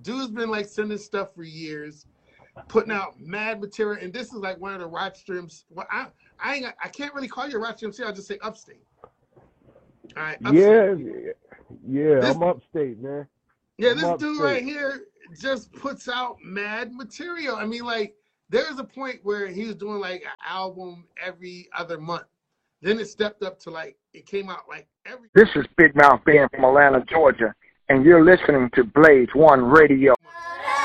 dude's been like sending stuff for years, putting out mad material, and this is like one of the Rochester MC. Well, I can't really call you a Rochester MC. I'll just say upstate. All right, upstate. Yeah, I'm upstate, man. Yeah, this dude right here just puts out mad material. I mean, like, there's a point where he was doing like an album every other month. Then it stepped up to like, it came out like every. This is Big Mouth Ben from Atlanta, Georgia, and you're listening to Blaze One Radio.